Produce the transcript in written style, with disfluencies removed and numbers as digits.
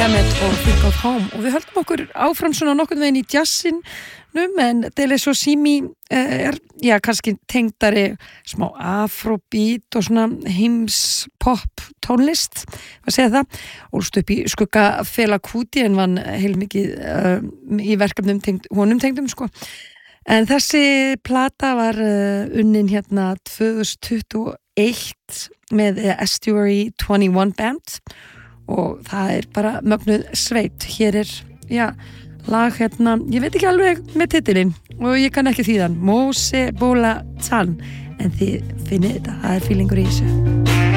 Kemet og Think of Home og við höldum okkur áfram svona nokkurn veginn í jazzinum en Dele Sosimi kannski tengdari smá afrobeat og svona heimspop tónlist að segja það, ólst upp í skugga Fela Kuti en vann heilmikið í verkefnum honum tengdum sko. En þessi plata var unnin hérna 2021 með Estuary 21 Band og það bara mögnuð sveit. Hér lag hérna, ég veit ekki alveg með titilinn og ég kann ekki þýðan, Mose Bola Tan, en þið finnið þetta, það feelingur í þessu.